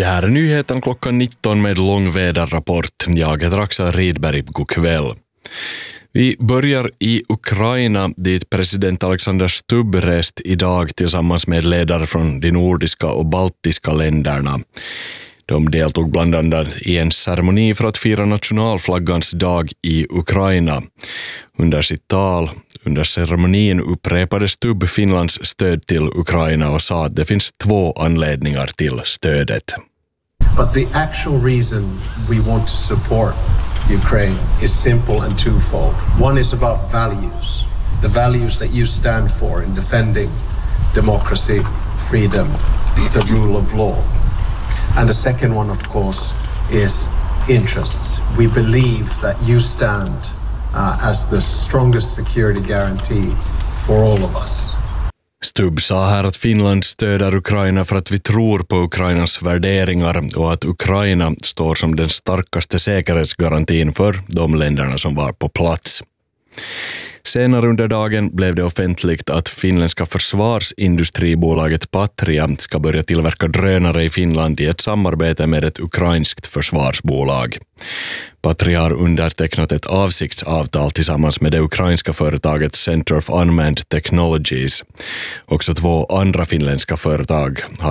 Det här är nyheten klockan 19 med långväderrapport. Jag heter Axel Rydberg. God kväll. Vi börjar i Ukraina dit president Alexander Stubb rest idag tillsammans med ledare från de nordiska och baltiska länderna. De deltog bland annat i en ceremoni för att fira nationalflaggans dag i Ukraina. Under sitt tal under ceremonin upprepade Stubb Finlands stöd till Ukraina och sa att det finns 2 anledningar till stödet. But the actual reason we want to support Ukraine is simple and twofold. One is about values, the values that you stand for in defending democracy, freedom, the rule of law. And the second one, of course, is interests. We believe that you stand as the strongest security guarantee for all of us. Stubb sa här att Finland stöder Ukraina för att vi tror på Ukrainas värderingar och att Ukraina står som den starkaste säkerhetsgarantin för de länderna som var på plats. Senare under dagen blev det offentligt att finländska försvarsindustribolaget Patria ska börja tillverka drönare i Finland i ett samarbete med ett ukrainskt försvarsbolag. Patria har undertecknat ett avsiktsavtal tillsammans med det ukrainska företaget Center of Unmanned Technologies. Också 2 andra finländska företag har